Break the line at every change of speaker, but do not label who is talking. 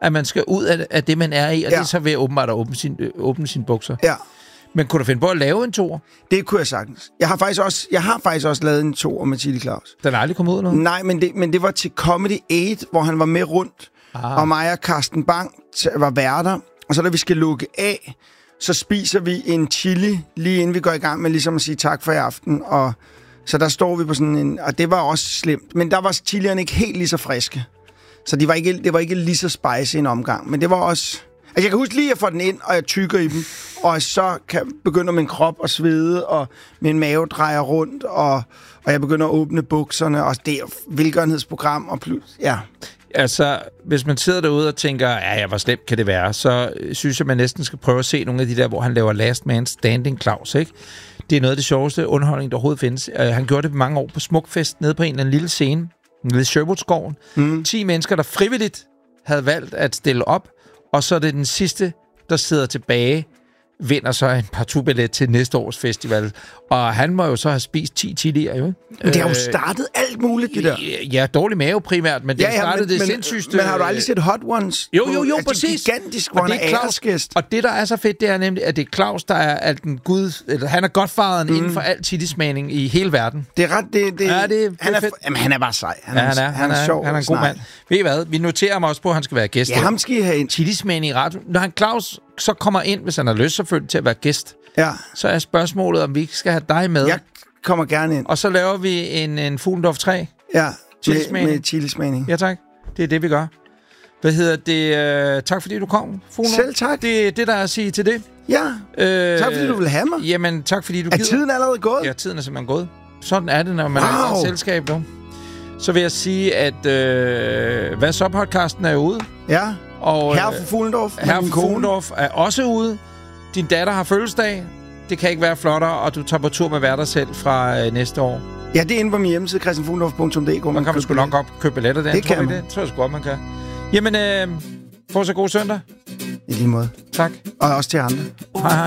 at man skal ud af det, man er i, og det er så ved åbenbart at åbne sine bukser.
Ja.
Men kunne du finde på at lave en toer?
Det kunne jeg sagtens. Jeg har faktisk også lavet en toer med Chili Claus.
Den er aldrig kommet ud noget?
Nej, men det var til Comedy 8, hvor han var med rundt, og mig og Carsten Bang var værter. Og så da vi skal lukke af, så spiser vi en chili, lige inden vi går i gang med ligesom at sige tak for i aften. Og så der står vi på sådan en... Og det var også slemt. Men der var chilierne ikke helt lige så friske. Så det var ikke lige så spicy en omgang. Men det var også... Altså, jeg kan huske lige, at jeg får den ind, og jeg tykker i dem. Og så begynder min krop at svede, og min mave drejer rundt, og jeg begynder at åbne bukserne. Og det er velgørenhedsprogram, og ja...
Altså, hvis man sidder derude og tænker, ja, hvor slemt kan det være, så synes jeg, man næsten skal prøve at se nogle af de der, hvor han laver Last Man Standing Claus, ikke? Det er noget af det sjoveste underholdning, der overhovedet findes. Han gjorde det mange år på Smukfest, nede på en eller anden lille scene, nede i Sherwoodskoven. 10 mennesker, der frivilligt havde valgt at stille op, og så er det den sidste, der sidder tilbage, vinder så en partout-billet til næste års festival. Og han må jo så have spist 10 chilier, jo.
Men det har jo startet alt muligt, det der.
Ja, dårlig mave primært, men det startede det sindssygste.
Men har du aldrig set Hot Ones?
Jo, præcis.
Gigantisk, hvor han er æresgæst.
Og det, der er så fedt, det er nemlig, at det er Claus, der er alt den gud... Eller, han er godfaderen inden for al chilismagning i hele verden.
Det er ret...
Det er fedt.
Jamen, han er bare sej.
Han er sjov. Han er en god mand. Ved I hvad? Vi noterer ham også på, at han skal være gæst.
Ja, ham skal I have ind.
Chilismagning i radio. Når han Claus så kommer ind, hvis han har lyst selvfølgelig til at være gæst, så er spørgsmålet, om vi ikke skal have dig med.
Jeg kommer gerne ind.
Og så laver vi en Fuglendorf 3.
Ja, med chilismagning.
Ja, tak. Det er det, vi gør. Hvad hedder det? Tak fordi du kom, Fuglendorf.
Selv tak.
Det er det, der er at sige til det.
Ja. Tak fordi du vil have mig.
Jamen, tak fordi du gider.
Er tiden allerede gået?
Ja, tiden er simpelthen gået. Sådan er det, når man er i selskab nu. Så vil jeg sige, at Hvad så podcasten er ude.
Ja.
Og
Herre for Fuglendorf.
Herre for Fuglendorf er også ude. Din datter har fødselsdag. Det kan ikke være flottere, og du tager på tur med hver dig selv fra næste år.
Ja, det er inde på min hjemmeside, christianfuglendorf.dk.
Man kan sgu nok købe billetter der.
Det kan man.
Det tror jeg sgu godt, man kan. Jamen, få så god søndag.
I lige måde.
Tak.
Og også til andre.
Hej.